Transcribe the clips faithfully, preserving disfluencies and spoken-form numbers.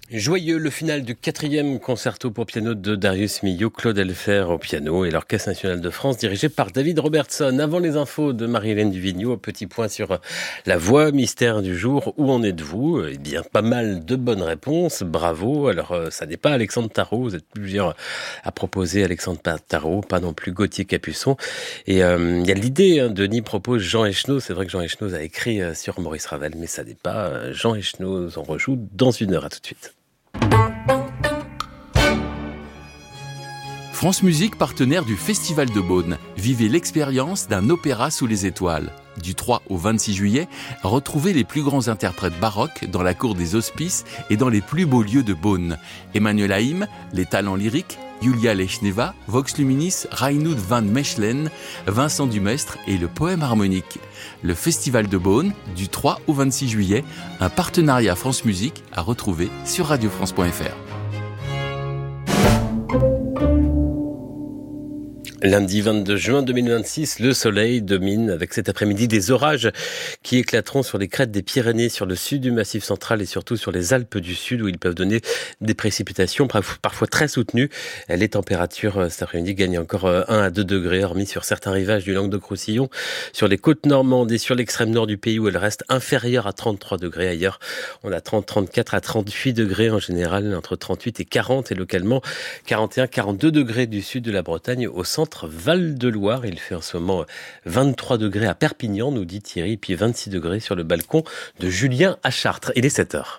Joyeux, le final du quatrième concerto pour piano de Darius Milhaud, Claude Elfer au piano et l'Orchestre National de France dirigé par David Robertson. Avant les infos de Marie-Hélène Duvigneau, petit point sur la voix mystère du jour. Où en êtes-vous ? Eh bien, pas mal de bonnes réponses. Bravo. Alors, ça n'est pas Alexandre Tarot. Vous êtes plusieurs à proposer Alexandre Tarot, pas non plus Gauthier Capuçon. Et euh, il y a l'idée, hein, Denis propose Jean Echenoz. C'est vrai que Jean Echenoz a écrit sur Maurice Ravel, mais ça n'est pas Jean Echenoz. On rejoue dans une heure. À tout de suite. France Musique, partenaire du Festival de Beaune. Vivez l'expérience d'un opéra sous les étoiles. Du trois au vingt-six juillet, retrouvez les plus grands interprètes baroques dans la cour des Hospices et dans les plus beaux lieux de Beaune. Emmanuel Haïm, les talents lyriques, Julia Lechneva, Vox Luminis, Reinoud van Mechelen, Vincent Dumestre et le poème harmonique. Le Festival de Beaune, du trois au vingt-six juillet, un partenariat France Musique à retrouver sur radio france point f r. Lundi vingt-deux juin deux mille vingt-six, le soleil domine avec cet après-midi des orages qui éclateront sur les crêtes des Pyrénées, sur le sud du Massif central et surtout sur les Alpes du Sud où ils peuvent donner des précipitations parfois très soutenues. Les températures cet après-midi gagnent encore un à deux degrés, hormis sur certains rivages du Languedoc-Roussillon, sur les côtes normandes et sur l'extrême nord du pays où elles restent inférieures à trente-trois degrés. Ailleurs, on a trente, trente-quatre à trente-huit degrés en général, entre trente-huit et quarante et localement quarante et un, quarante-deux degrés du sud de la Bretagne au centre Val-de-Loire. Il fait en ce moment vingt-trois degrés à Perpignan, nous dit Thierry, puis vingt-six degrés sur le balcon de Julien à Chartres. Il est sept heures.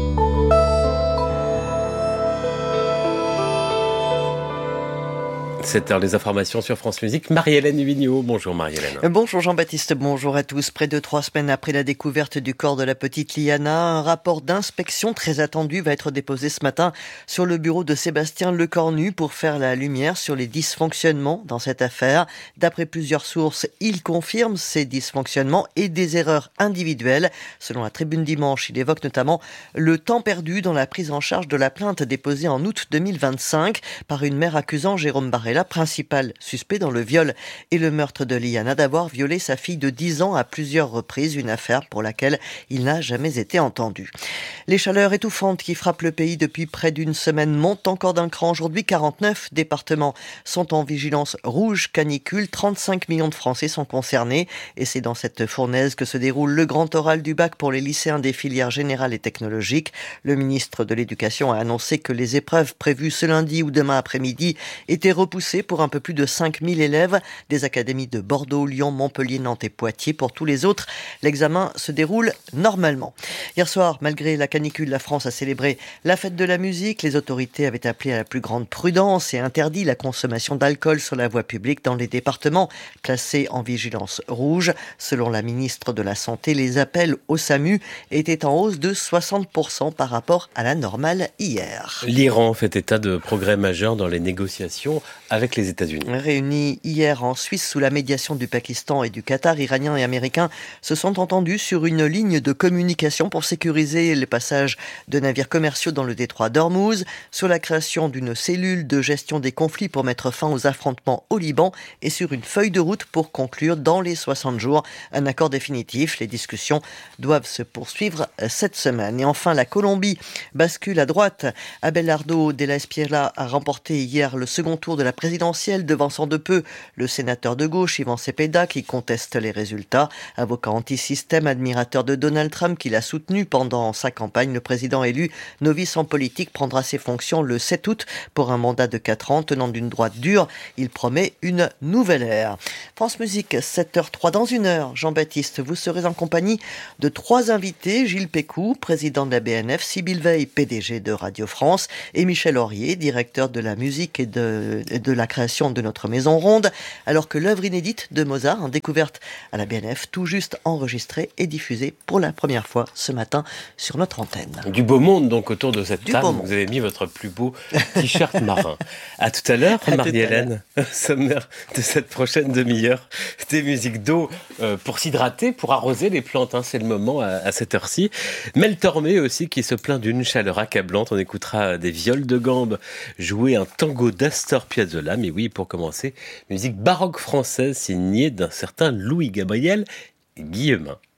sept heures, les informations sur France Musique. Marie-Hélène Duvigneau. Bonjour Marie-Hélène. Bonjour Jean-Baptiste, bonjour à tous. Près de trois semaines après la découverte du corps de la petite Liana, un rapport d'inspection très attendu va être déposé ce matin sur le bureau de Sébastien Lecornu pour faire la lumière sur les dysfonctionnements dans cette affaire. D'après plusieurs sources, il confirme ces dysfonctionnements et des erreurs individuelles. Selon la Tribune Dimanche, il évoque notamment le temps perdu dans la prise en charge de la plainte déposée en août deux mille vingt-cinq par une mère accusant Jérôme Barrella, principal suspect dans le viol et le meurtre de Liana, d'avoir violé sa fille de dix ans à plusieurs reprises, une affaire pour laquelle il n'a jamais été entendu. Les chaleurs étouffantes qui frappent le pays depuis près d'une semaine montent encore d'un cran. Aujourd'hui, quarante-neuf départements sont en vigilance rouge canicule, trente-cinq millions de Français sont concernés et c'est dans cette fournaise que se déroule le grand oral du bac pour les lycéens des filières générales et technologiques. Le ministre de l'Éducation a annoncé que les épreuves prévues ce lundi ou demain après-midi étaient repoussées pour un peu plus de cinq mille élèves des académies de Bordeaux, Lyon, Montpellier, Nantes et Poitiers. Pour tous les autres, l'examen se déroule normalement. Hier soir, malgré la canicule, la France a célébré la fête de la musique. Les autorités avaient appelé à la plus grande prudence et interdit la consommation d'alcool sur la voie publique dans les départements classés en vigilance rouge. Selon la ministre de la Santé, les appels au SAMU étaient en hausse de soixante pour cent par rapport à la normale hier. L'Iran fait état de progrès majeurs dans les négociations avec les États-Unis. Réunis hier en Suisse sous la médiation du Pakistan et du Qatar, Iraniens et Américains se sont entendus sur une ligne de communication pour sécuriser les passages de navires commerciaux dans le détroit d'Ormuz, sur la création d'une cellule de gestion des conflits pour mettre fin aux affrontements au Liban et sur une feuille de route pour conclure dans les soixante jours un accord définitif. Les discussions doivent se poursuivre cette semaine. Et enfin, la Colombie bascule à droite. Abelardo de la Espriella a remporté hier le second tour de la présidentielle, devançant de peu le sénateur de gauche Ivan Cepeda qui conteste les résultats. Avocat anti-système, admirateur de Donald Trump qui l'a soutenu pendant sa campagne, le président élu, novice en politique, prendra ses fonctions le sept août pour un mandat de quatre ans. Tenant d'une droite dure, il promet une nouvelle ère. France Musique, sept heures zéro trois. Dans une heure, Jean-Baptiste, vous serez en compagnie de trois invités: Gilles Pécou, président de la B N F, Sybille Veil, P D G de Radio France, et Michel Aurier, directeur de la musique et de, de la création de notre Maison Ronde, alors que l'œuvre inédite de Mozart, en découverte à la B N F, tout juste enregistrée et diffusée pour la première fois ce matin sur notre antenne. Du beau monde donc autour de cette du table. Vous avez mis votre plus beau t-shirt marin. À tout à l'heure, Marie-Hélène. Sommaire de cette prochaine demi-heure, des musiques d'eau euh, pour s'hydrater, pour arroser les plantes. Hein, c'est le moment à, à cette heure-ci. Mel Tormé aussi qui se plaint d'une chaleur accablante. On écoutera des viols de gambe jouer un tango d'Astor Piazzolla. Mais oui, pour commencer, musique baroque française signée d'un certain Louis-Gabriel Guillemin.